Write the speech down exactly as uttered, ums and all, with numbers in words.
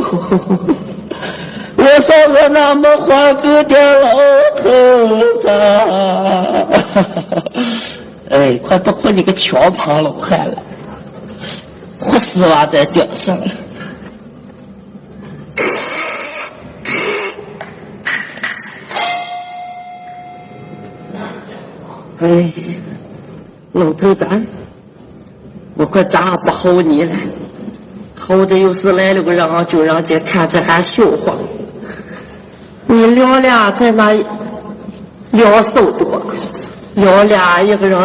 我嫂子那么还给点老头子。哎，快不快你个桥旁老汉了，活丝袜在吊上了。哎，老头子，我可咋不好你了？好的又是来了个让就让姐看这还笑话。你娘俩在那聊手多，娘俩一个人